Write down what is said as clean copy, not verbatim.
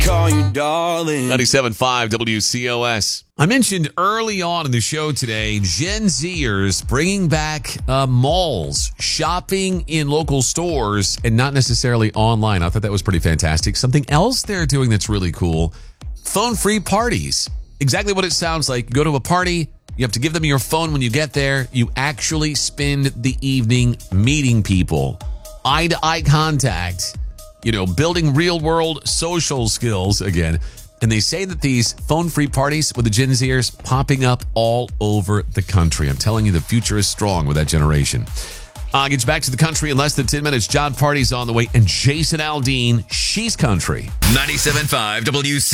call you darling. 97.5 WCOS. I mentioned early on in the show today, Gen Zers bringing back malls, shopping in local stores, and not necessarily online. I thought that was pretty fantastic. Something else they're doing that's really cool, phone-free parties. Exactly what it sounds like. You go to a party, you have to give them your phone when you get there. You actually spend the evening meeting people, eye-to-eye contact, building real-world social skills again. And they say that these phone-free parties with the Gen Zers popping up all over the country. I'm telling you, the future is strong with that generation. I'll get you back to the country in less than 10 minutes. John Party's on the way. And Jason Aldean, she's country. 97.5 WC.